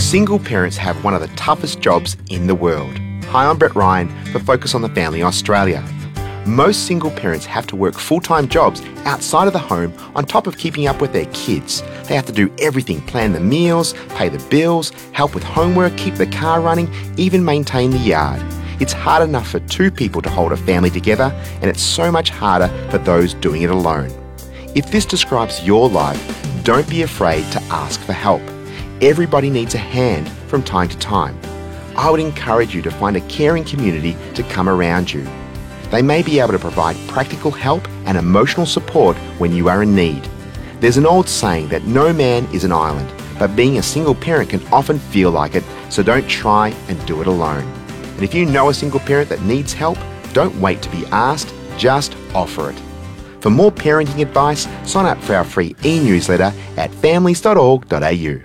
Single parents have one of the toughest jobs in the world. Hi, I'm Brett Ryan for Focus on the Family Australia. Most single parents have to work full-time jobs outside of the home on top of keeping up with their kids. They have to do everything: plan the meals, pay the bills, help with homework, keep the car running, even maintain the yard. It's hard enough for two people to hold a family together, and it's so much harder for those doing it alone. If this describes your life, don't be afraid to ask for help. Everybody needs a hand from time to time. I would encourage you to find a caring community to come around you. They may be able to provide practical help and emotional support when you are in need. There's an old saying that no man is an island, but being a single parent can often feel like it, so don't try and do it alone. And if you know a single parent that needs help, don't wait to be asked, just offer it. For more parenting advice, sign up for our free e-newsletter at families.org.au.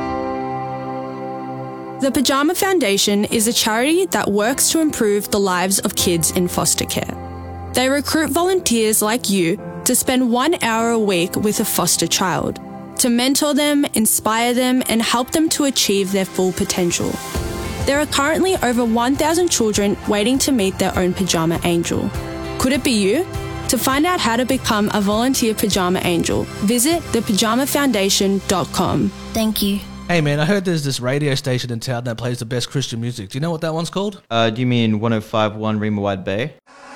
The Pyjama Foundation is a charity that works to improve the lives of kids in foster care. They recruit volunteers like you to spend 1 hour a week with a foster child, to mentor them, inspire them, and help them to achieve their full potential. There are currently over 1,000 children waiting to meet their own pyjama angel. Could it be you? To find out how to become a volunteer pyjama angel, visit thepyjamafoundation.com. Thank you. Hey man, I heard there's this radio station in town that plays the best Christian music. Do you know what that one's called? Do you mean 105.1 Rima Wide Bay?